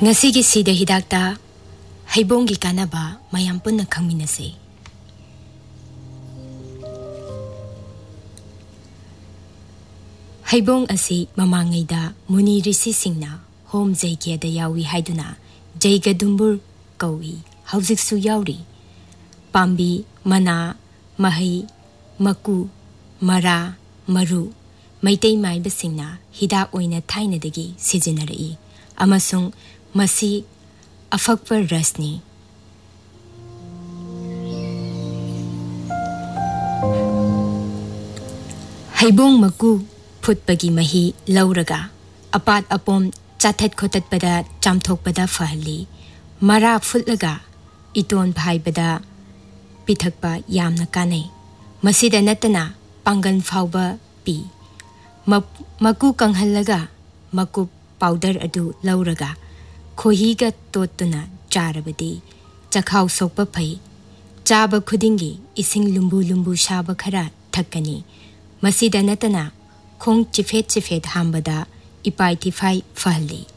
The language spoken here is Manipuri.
ngasi gi sida hidakta haibong gi kanaba mayam punna khangminase. Haibong asi mamangaida muni risi singna hom jaiga da yawi haiduna jaiga dumbur kawi haujik su yauri pambi mana mahai maku mara maru maitai maiba singna hida oina thaina dagi sijinari amasung masi afakpar rasni haibong maku phutpagi mahi lauraga apat apom chathat khotat pada chamthok pada fahli mara phutlaga iton bhai bada pithakpa yamna kanai masida natana pangan phauba pi maku kanghallaga maku powder adu lauraga khohiga totuna charabadi chakhau sokpa phai chaba khudingi ising lumbu lumbu shaba khara thakani masida natana khong chifet hambada ipai tifai fahli